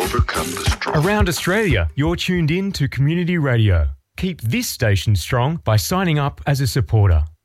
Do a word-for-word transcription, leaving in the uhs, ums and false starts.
overcome the strong. Around Australia, you're tuned in to Community Radio. Keep this station strong by signing up as a supporter.